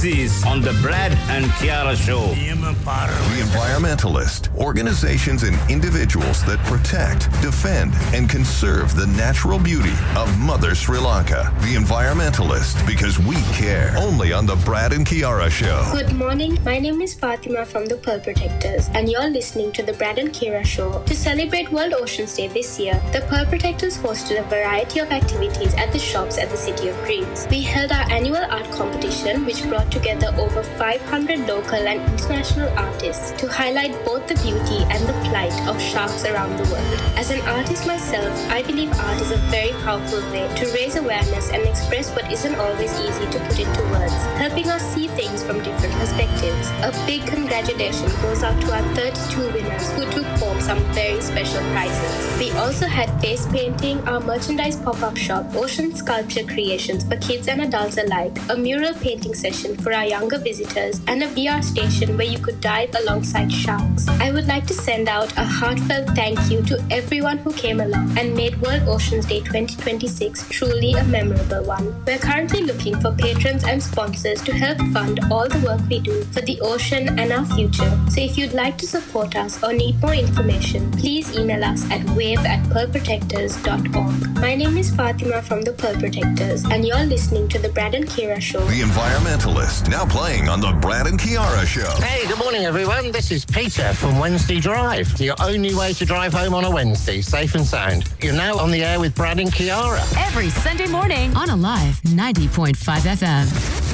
This on the Brad and Chiara Show. The Environmentalist, organizations and individuals that protect, defend, and conserve the natural beauty of Mother Sri Lanka. The Environmentalist, because we care. Only on the Brad and Chiara Show. Good morning, my name is Fatima from the Pearl Protectors, and you're listening to the Brad and Chiara Show. To celebrate World Oceans Day this year, the Pearl Protectors hosted a variety of activities at the shops at the City of Dreams. We held our annual art competition, which brought together over 500 local and international artists to highlight both the beauty and the plight of sharks around the world. As an artist myself, I believe art is a very powerful way to raise awareness and express what isn't always easy to put into words, helping us see things from different perspectives. A big congratulations goes out to our 32 winners who took home some very special prizes. We also had face painting, our merchandise pop-up shop, ocean sculpture creations for kids and adults alike, a mural painting session for our younger visitors, and a VR station where you could dive alongside sharks. I would like to send out a heartfelt thank you to everyone who came along and made World Oceans Day 2026 truly a memorable one. We're currently looking for patrons and sponsors to help fund all the work we do for the ocean and our future. So if you'd like to support us or need more information, please email us at wave@pearlprotectors.org. My name is Fatima from the Pearl Protectors, and you're listening to the Brad and Chiara Show. The Environmentalist, now playing on the Brad and Chiara Show. Hey, good morning, everyone. This is Peter from Wednesday Drive. Your only way to drive home on a Wednesday, safe and sound. You're now on the air with Brad and Chiara. Every Sunday morning on Alive 90.5 FM.